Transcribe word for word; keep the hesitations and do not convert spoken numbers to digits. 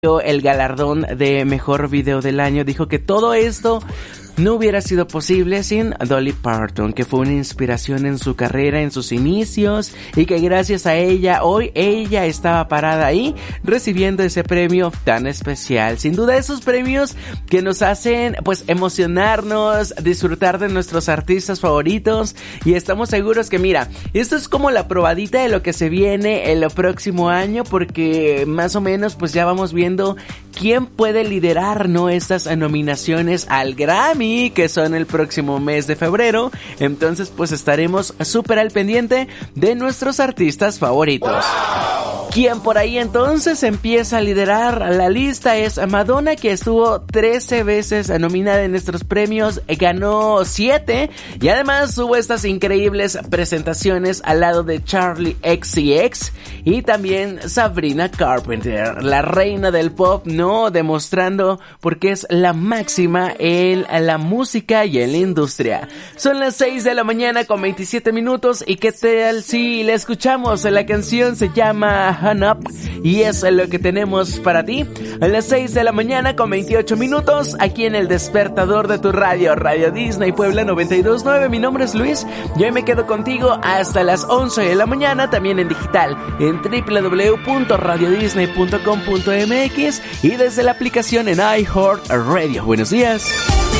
el galardón de mejor video del año, dijo que todo esto no hubiera sido posible sin Dolly Parton, que fue una inspiración en su carrera, en sus inicios, y que gracias a ella, hoy ella estaba parada ahí, recibiendo ese premio tan especial. Sin duda esos premios que nos hacen, pues, emocionarnos, disfrutar de nuestros artistas favoritos, y estamos seguros que, mira, esto es como la probadita de lo que se viene el próximo año, porque más o menos, pues, ya vamos viendo quién puede liderar, ¿no?, estas nominaciones al Grammy, que son el próximo mes de febrero. Entonces, pues estaremos súper al pendiente de nuestros artistas favoritos. ¡Wow! Quien por ahí entonces empieza a liderar la lista es Madonna, que estuvo trece veces nominada en estos premios, ganó siete, y además hubo estas increíbles presentaciones al lado de Charli X C X y también Sabrina Carpenter, la reina del pop, no, demostrando por qué es la máxima en la música y en la industria. Son las seis de la mañana con veintisiete minutos, y qué tal si la escuchamos. La canción se llama Hang Up y es lo que tenemos para ti a las seis de la mañana con veintiocho minutos, aquí en el despertador de tu radio, Radio Disney Puebla noventa y dos punto nueve. Mi nombre es Luis y hoy me quedo contigo hasta las once de la mañana, también en digital en doble u doble u doble u punto radio disney punto com punto m x y desde la aplicación en iHeartRadio. Buenos días.